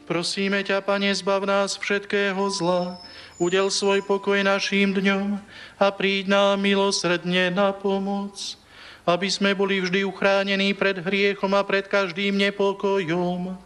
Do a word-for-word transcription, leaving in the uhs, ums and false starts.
Prosíme ťa, Pane, zbav nás všetkého zla, udel svoj pokoj našim dňom a príď nám milosrdne na pomoc, aby sme boli vždy uchránení pred hriechom a pred každým nepokojom